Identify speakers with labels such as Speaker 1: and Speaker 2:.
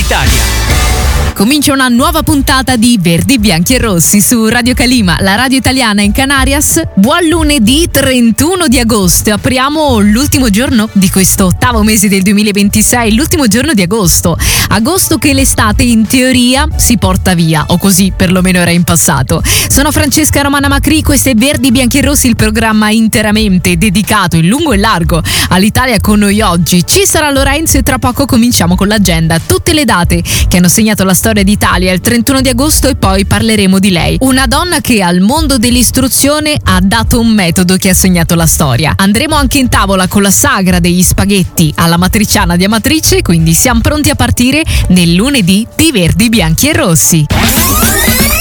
Speaker 1: Italia.
Speaker 2: Comincia una nuova puntata di Verdi, Bianchi e Rossi su Radio Calima, la radio italiana in Canarias. Buon lunedì 31 di agosto. Apriamo l'ultimo giorno di questo ottavo mese del 2026, l'ultimo giorno di agosto. Agosto che l'estate in teoria si porta via, o così perlomeno era in passato. Sono Francesca Romana Macri, questo è Verdi, Bianchi e Rossi, il programma interamente dedicato in lungo e largo all'Italia. Con noi oggi ci sarà Lorenzo e tra poco cominciamo con l'agenda. Tutte le date che hanno segnato la storia d'Italia il 31 di agosto e poi parleremo di lei. Una donna che al mondo dell'istruzione ha dato un metodo che ha segnato la storia. Andremo anche in tavola con la sagra degli spaghetti alla matriciana di Amatrice, quindi siamo pronti a partire nel lunedì di Verdi, Bianchi e Rossi.